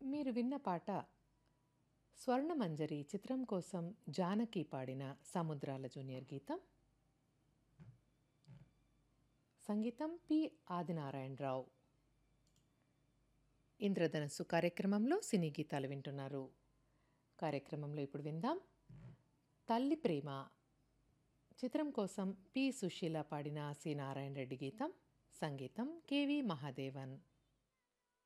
మీరు విన్న పాట 'స్వర్ణమంజరి' చిత్రం కోసం జానకి పాడిన 'సముద్రాల జూనియర్' గీతం. సంగీతం పి. ఆదినారాయణరావు. ఇంద్రధనస్సు కార్యక్రమంలో సినీ గీతాలు వింటున్నారు. కార్యక్రమంలో ఇప్పుడు విందాం 'తల్లి ప్రేమ' చిత్రం కోసం పి. సుశీల పాడిన సి. నారాయణ రెడ్డి గీతం. సంగీతం కెవి మహాదేవన్.